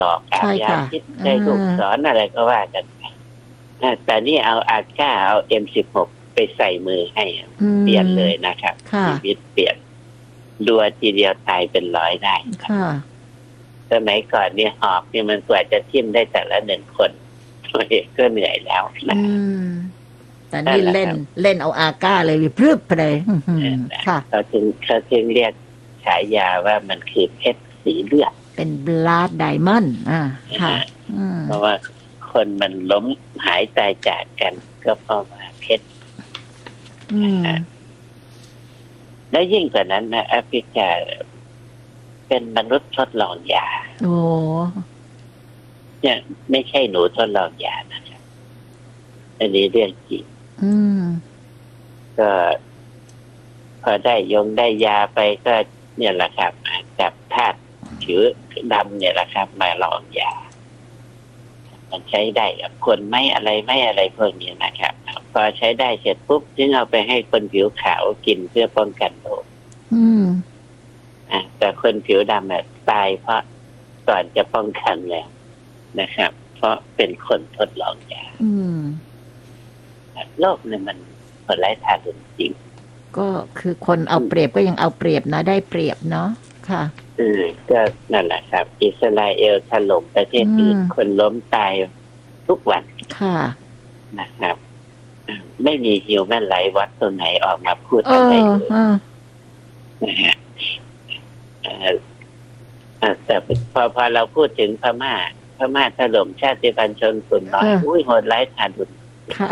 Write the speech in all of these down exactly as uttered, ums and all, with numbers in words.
หลอกอาบใช่ยาค่ะพิษเอได้ลูกอศรอะไรก็ว่ากันไปอ่าแต่นี่เอาอาก้าเอาเอ็มสิบหกไปใส่มือให้อืเปลี่ยนมเลยนะครับค่ะชีวิตเปลี่ยนดัวทีเดียวตายเป็นร้อยได้ครับค่ะสมัยก่อนเนี่ยหอกเนี่ยมันกว่าจะทิ่มได้แต่ละหนึ่งคนตัวเองก็เหนื่อยแล้วนะอืมแต่นั่นี่เล่นนแหละครับเล่นเอาอาก้าเลยพรึบไปเลยอื้อหือเออนะค่ะเขาถึงเขาถึงเรียกฉายาว่ามันคือเพชรสีเลือดเป็นบลาดไดมอนด์อ่าค่ะนะอืมเพราะว่าคนมันล้มหายตายจากกันก็เพราะว่าเพชรอืมและยิ่งกว่านั้นนะแอฟริกาเป็นมนุษย์ทดลองยาโอ้เนี่ยไม่ใช่หนูทดลองยานะครับอันนี้เรื่องจริงอืมก็พอได้ยงได้ยาไปก็เนี่ยแหละครับจับธาตุผิวดำเนี่ยแหละครับมาลองยามันใช้ได้กับคนไม่อะไรไม่อะไรพวกนี้นะครับพอใช้ได้เสร็จปุ๊บจึงเอาไปให้คนผิวขาวกินเพื่อป้องกันโรคอืมอ่ะแต่คนผิวดำแบบตายเพราะก่อนจะป้องกันแล้วนะครับ เพราะเป็นคนทดลองยาอืมโลกเนี่ยมันผลไร้ทารุณจริงก็คือคนเอาเปรียบก็ยังเอาเปรียบนะได้เปรียบเนาะค่ะอืมก็นั่นแหละครับอิสราเอลถล่มประเทศอื่นคนล้มตายทุกวันค่ะนะครับไม่มีฮิวแมนไลท์วัดตัวไหนออกมาพูดเออะไรอเลยเออนะฮะเอ่ออ่าแต่พอพอเราพูดถึงพม่าพม่าถล่มชาติพันธุ์ชนกลุ่มน้อยอุ้ยโหดร้ายทารุณค่ะ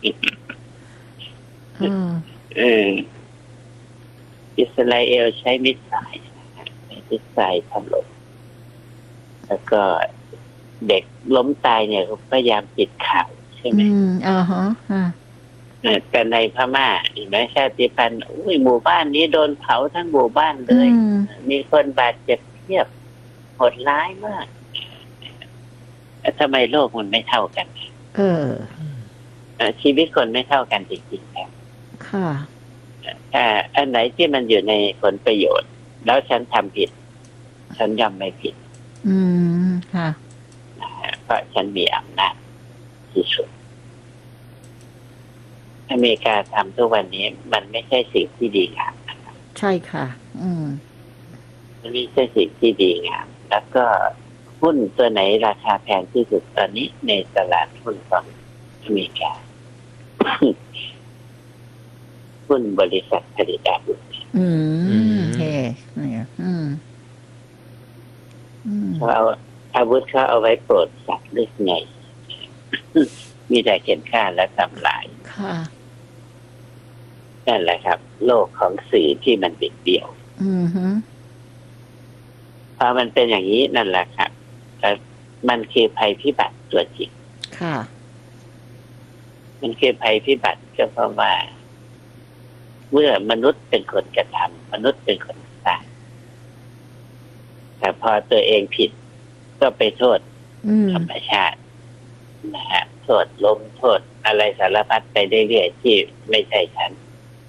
อืมเอออิสราเอลใช้มิสไซล์ใช้มิสไซล์ถล่มแล้วก็เด็กล้มตายเนี่ยเขาพยายามปิดข่าวใช่ไหมอืมอ่าฮะอ่าแต่ในพม่าเห็นไหมชาติพันธุ์อุ้ยหมู่บ้านนี้โดนเผาทั้งหมู่บ้านเลยมีคนบาดเจ็บเทียบโหดร้ายมากทำไมโลกมันไม่เท่ากันเออชีวิตคนไม่เท่ากันจริงๆครับค่ะถ้าอันไหนที่มันอยู่ในผลประโยชน์แล้วฉันทำผิดฉันย่อมไม่ผิดอืมค่ะเพราะฉันมีอำนาจที่สุดอเมริกาทำทุกวันนี้มันไม่ใช่สิ่งที่ดีงามนะครับใช่ค่ะอืมมันไม่ใช่สิ่งที่ดีงามแล้วก็หุ้นตัวไหนราคาแพงที่สุดตอนนี้ในตลาดหุ้นของอเมริกาหุ้นบริษัทผลิตอาวุธอืมเฮ้เนี่ยอืมเขาเอาอาวุธเขาเอาไว้โปรดสัตว์หรือไงมีแต่เข็นฆ่าและทำลายค่ะนั่นแหละครับโลกของสื่อที่มันบิดเบี้ยวอือฮึพอมันเป็นอย่างนี้นั่นแหละครับมันคือภัยพิบัติตัวจริงค่ะมันคือภัยพิบัติก็เพราะว่าเมื่อมนุษย์เป็นคนกระทำมนุษย์เป็นคนสร้างแต่พอตัวเองผิดก็ไปโทษธรรมชาตินะฮะโทษลมโทษอะไรสารพัดไปเรื่อยๆที่ไม่ใช่ฉัน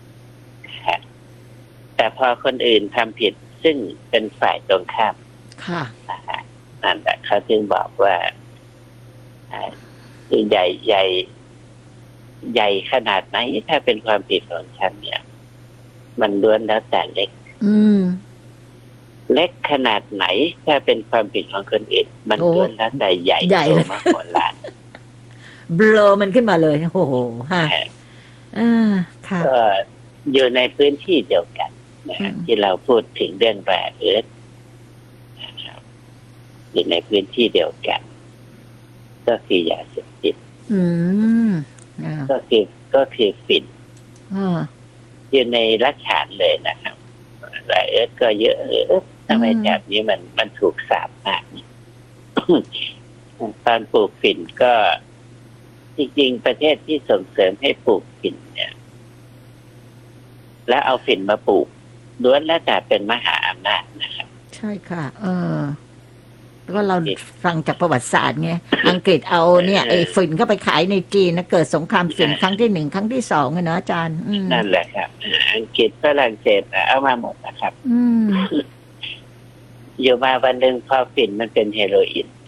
แต่พอคนอื่นทำผิดซึ่งเป็นฝ่ายตรงข้ามนะฮะนั่นแหละเขาจึงบอกว่าใหญ่ใหญ่ใหญ่ขนาดไหนถ้าเป็นความผิดของฉันเนี่ยมันล้วนแล้วแต่เล็กอืมเล็กขนาดไหนถ้าเป็นความผิดของคนอื่นมันล้วนแล้วแต่ใหญ่โตมโหฬารเบลอมันขึ้นมาเลยโอ้โหฮะอ่าค่ะก็อยู่ในพื้นที่เดียวกันนะที่เราพูดถึงเรื่องแร่เอิร์ธนะครับอยู่ในพื้นที่เดียวกันก็คือยาเสพติดอืมก็คือก็คือฝิ่นอ่าอยู่ในรัชฉานเลยนะครับแร่เอิร์ธก็เยอะเออทำไมแบบนี้มันมันถูกสาบมากการปลูกฝิ่นก็จริงๆประเทศที่ส่งเสริมให้ปลูกฝิ่นเนี่ยแล้วเอาฝิ่นมาปลูกล้วนแล้วแต่เป็นมหาอำนาจนะครับใช่ค่ะเออแล้วก็เราฟังจากประวัติศาสตร์ไงอังกฤษเอาเนี่ยไอ้ฝิ่นก็ไปขายในจีนนะเกิดสงครามฝิ่นครั้งที่หนึ่งครั้งที่สองไงนะอาจารย์นั่นแหละครับอังกฤษฝรั่งเศสเอามาหมดนะครับอยู่มาวันหนึ่งพอฝิ่นมันเป็นเฮโรอีน